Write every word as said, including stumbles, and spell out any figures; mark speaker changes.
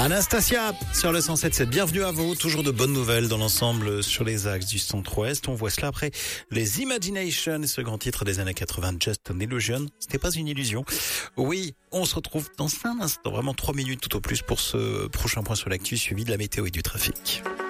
Speaker 1: Anastasia sur le cent sept sept. Bienvenue à vous. Toujours de bonnes nouvelles dans l'ensemble sur les axes du centre-ouest. On voit cela après les Imagination et ce grand titre des années quatre-vingts, Just an Illusion. Ce n'est pas une illusion. Oui, on se retrouve dans un instant, vraiment trois minutes tout au plus pour ce prochain point sur l'actu suivi de la météo et du trafic.